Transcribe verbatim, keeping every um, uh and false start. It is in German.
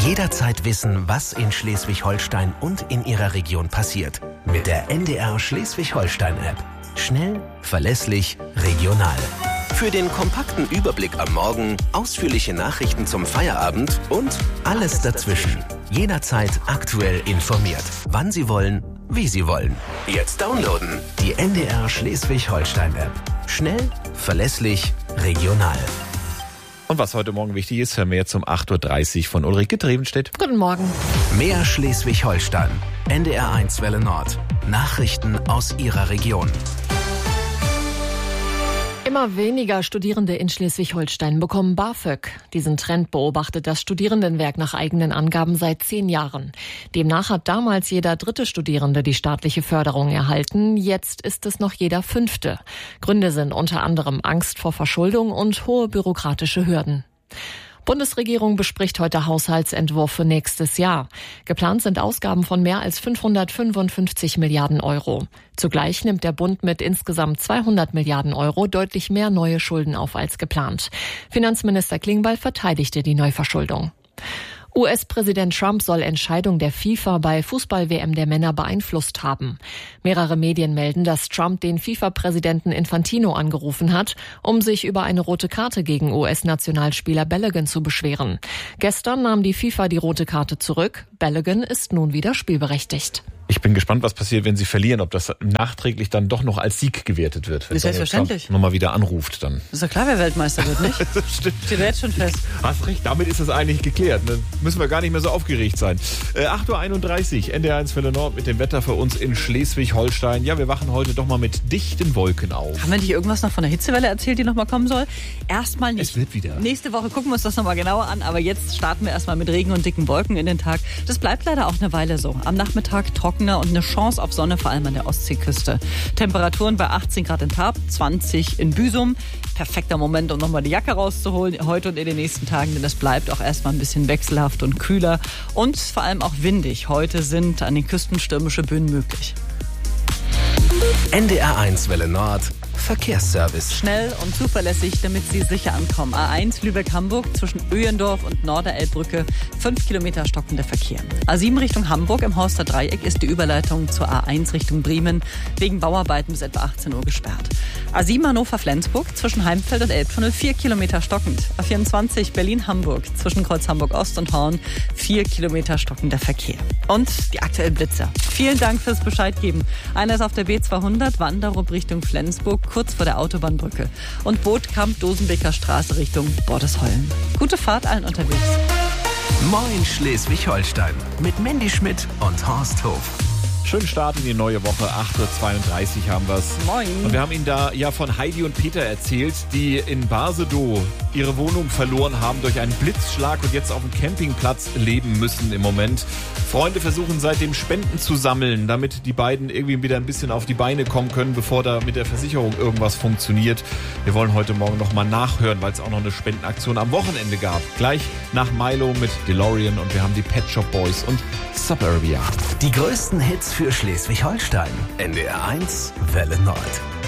Jederzeit wissen, was in Schleswig-Holstein und in Ihrer Region passiert. Mit der N D R Schleswig-Holstein-App. Schnell, verlässlich, regional. Für den kompakten Überblick am Morgen, ausführliche Nachrichten zum Feierabend und alles dazwischen. Jederzeit aktuell informiert. Wann Sie wollen, wie Sie wollen. Jetzt downloaden. Die N D R Schleswig-Holstein-App. Schnell, verlässlich, regional. Und was heute Morgen wichtig ist, hören wir jetzt um acht Uhr dreißig von Ulrike Drevenstedt. Guten Morgen. Mehr Schleswig-Holstein. N D R eins Welle Nord. Nachrichten aus Ihrer Region. Immer weniger Studierende in Schleswig-Holstein bekommen BAföG. Diesen Trend beobachtet das Studierendenwerk nach eigenen Angaben seit zehn Jahren. Demnach hat damals jeder dritte Studierende die staatliche Förderung erhalten. Jetzt ist es noch jeder fünfte. Gründe sind unter anderem Angst vor Verschuldung und hohe bürokratische Hürden. Bundesregierung bespricht heute Haushaltsentwurf für nächstes Jahr. Geplant sind Ausgaben von mehr als fünfhundertfünfundfünfzig Milliarden Euro. Zugleich nimmt der Bund mit insgesamt zweihundert Milliarden Euro deutlich mehr neue Schulden auf als geplant. Finanzminister Klingbeil verteidigte die Neuverschuldung. U S-Präsident Trump soll Entscheidung der FIFA bei Fußball-W M der Männer beeinflusst haben. Mehrere Medien melden, dass Trump den FIFA-Präsidenten Infantino angerufen hat, um sich über eine rote Karte gegen U S-Nationalspieler Balogun zu beschweren. Gestern nahm die FIFA die rote Karte zurück. Balogun ist nun wieder spielberechtigt. Ich bin gespannt, was passiert, wenn sie verlieren, ob das nachträglich dann doch noch als Sieg gewertet wird. Wenn ist selbstverständlich. Nochmal wieder anruft dann. Ist ja klar, wer Weltmeister wird, nicht? Das stimmt. Steht jetzt schon fest. Hast recht, damit ist das eigentlich geklärt. Dann müssen wir gar nicht mehr so aufgeregt sein. Äh, acht Uhr einunddreißig, N D R eins Welle Nord mit dem Wetter für uns in Schleswig-Holstein. Ja, wir wachen heute doch mal mit dichten Wolken auf. Haben wir nicht irgendwas noch von der Hitzewelle erzählt, die noch mal kommen soll? Erstmal nicht. Es wird wieder. Nächste Woche gucken wir uns das noch mal genauer an. Aber jetzt starten wir erstmal mit Regen und dicken Wolken in den Tag. Das bleibt leider auch eine Weile so. Am Nachmittag trockener und eine Chance auf Sonne, vor allem an der Ostseeküste. Temperaturen bei achtzehn Grad in Tarp, zwanzig in Büsum. Perfekter Moment, um nochmal die Jacke rauszuholen, heute und in den nächsten Tagen, denn es bleibt auch erstmal ein bisschen wechselhaft und kühler und vor allem auch windig. Heute sind an den Küsten stürmische Böen möglich. N D R eins Welle Nord. Verkehrsservice. Schnell und zuverlässig, damit Sie sicher ankommen. A eins Lübeck-Hamburg zwischen Öhendorf und Norderelbbrücke. Fünf Kilometer stockender Verkehr. A sieben Richtung Hamburg im Horster Dreieck ist die Überleitung zur A eins Richtung Bremen wegen Bauarbeiten bis etwa achtzehn Uhr gesperrt. A sieben Hannover-Flensburg zwischen Heimfeld und Elbtunnel. Vier Kilometer stockend. A vierundzwanzig Berlin-Hamburg zwischen Kreuz Hamburg-Ost und Horn. Vier Kilometer stockender Verkehr. Und die aktuellen Blitzer. Vielen Dank fürs Bescheid geben. Einer ist auf der B zweihundert, Wanderup Richtung Flensburg, kurz vor der Autobahnbrücke. Und Bootkamp, Dosenbeker Straße Richtung Bordesholm. Gute Fahrt allen unterwegs. Moin Schleswig-Holstein mit Mandy Schmidt und Horst Hof. Schönen Start in die neue Woche, acht Uhr zweiunddreißig haben wir es. Moin. Und wir haben Ihnen da ja von Heidi und Peter erzählt, die in Basedow ihre Wohnung verloren haben durch einen Blitzschlag und jetzt auf dem Campingplatz leben müssen im Moment. Freunde versuchen seitdem Spenden zu sammeln, damit die beiden irgendwie wieder ein bisschen auf die Beine kommen können, bevor da mit der Versicherung irgendwas funktioniert. Wir wollen heute Morgen nochmal nachhören, weil es auch noch eine Spendenaktion am Wochenende gab. Gleich nach Milo mit DeLorean und wir haben die Pet Shop Boys und Suburbia. Die größten Hits für Schleswig-Holstein. N D R eins Welle Nord.